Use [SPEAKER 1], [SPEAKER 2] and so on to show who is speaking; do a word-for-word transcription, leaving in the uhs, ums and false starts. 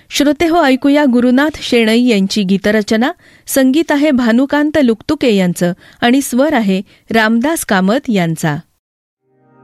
[SPEAKER 1] श्रोते हो, ऐकूया गुरुनाथ शेणई यांची गीतरचना. संगीत आहे भानुकांत लुकतुके यांचं आणि स्वर आहे रामदास कामत यांचा.